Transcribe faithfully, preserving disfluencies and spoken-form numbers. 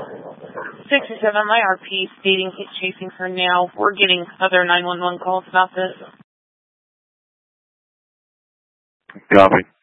sixty-seven, my R P stating he's chasing her now. We're getting other nine one one calls about this. Copy.